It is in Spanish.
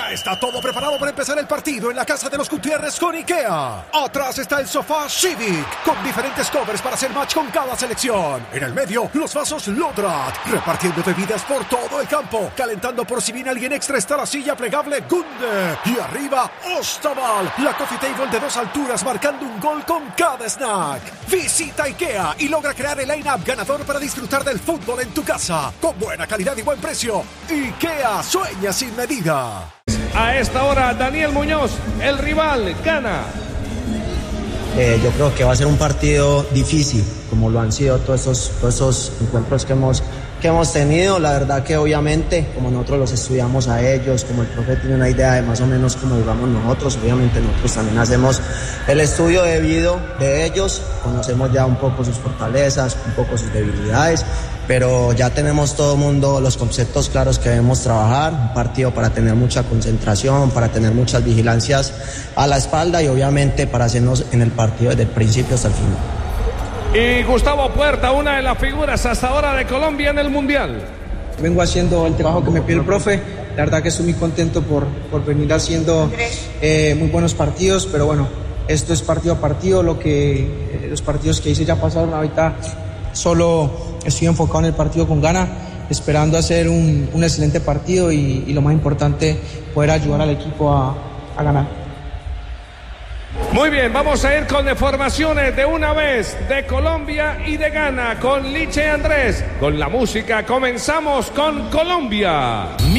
Ya está todo preparado para empezar el partido en la casa de los Gutiérrez con IKEA. Atrás está el sofá Civic, con diferentes covers para hacer match con cada selección. En el medio, los vasos Lodrat, repartiendo bebidas por todo el campo. Calentando por si viene alguien extra está la silla plegable Gunde. Y arriba, Ostaval, la coffee table de 2 alturas marcando un gol con cada snack. Visita IKEA y logra crear el line-up ganador para disfrutar del fútbol en tu casa. Con buena calidad y buen precio. IKEA sueña sin medida. A esta hora, Daniel Muñoz, el rival, gana. Yo creo que va a ser un partido difícil, como lo han sido todos esos encuentros que hemos tenido. La verdad que obviamente, como nosotros los estudiamos a ellos, como el profe tiene una idea de más o menos cómo jugamos nosotros, obviamente nosotros también hacemos el estudio debido de ellos, conocemos ya un poco sus fortalezas, un poco sus debilidades, pero ya tenemos todo el mundo los conceptos claros que debemos trabajar, un partido para tener mucha concentración, para tener muchas vigilancias a la espalda y obviamente para hacernos en el partido desde el principio hasta el final. Y Gustavo Puerta, una de las figuras hasta ahora de Colombia en el Mundial. Vengo haciendo el trabajo que me pide el profe, la verdad que estoy muy contento por venir haciendo muy buenos partidos, pero bueno, esto es partido a partido, los partidos que hice ya pasaron, ahorita solo estoy enfocado en el partido con Ghana, esperando hacer un excelente partido y lo más importante, poder ayudar al equipo a ganar. Muy bien, vamos a ir con informaciones de una vez de Colombia y de Ghana con Liche Andrés. Con la música comenzamos con Colombia.